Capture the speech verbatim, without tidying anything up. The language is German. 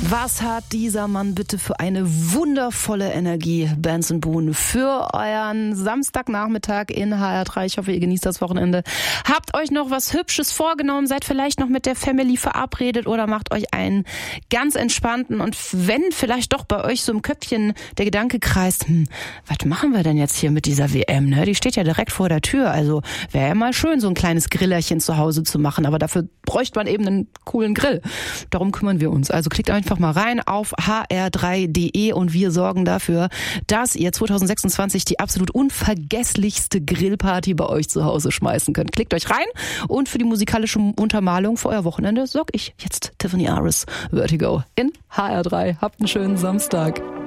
Was hat dieser Mann bitte für eine wundervolle Energie, Benson Boone, für euren Samstagnachmittag in H R drei. Ich hoffe, ihr genießt das Wochenende. Habt euch noch was Hübsches vorgenommen, seid vielleicht noch mit der Family verabredet oder macht euch einen ganz entspannten. Und wenn vielleicht doch bei euch so im Köpfchen der Gedanke kreist, hm, was machen wir denn jetzt hier mit dieser W M? Ne? Die steht ja direkt vor der Tür. Also wäre ja mal schön, so ein kleines Grillerchen zu Hause zu machen. Aber dafür bräuchte man eben einen coolen Grill. Darum kümmern wir uns. Also klickt einfach mal rein auf h r drei punkt d e und wir sorgen dafür, dass ihr zwanzig sechsundzwanzig die absolut unvergesslichste Grillparty bei euch zu Hause schmeißen könnt. Klickt euch rein und für die musikalische Untermalung für euer Wochenende sorge ich jetzt, Tiffany Aris, Vertigo in H R drei. Habt einen schönen Samstag.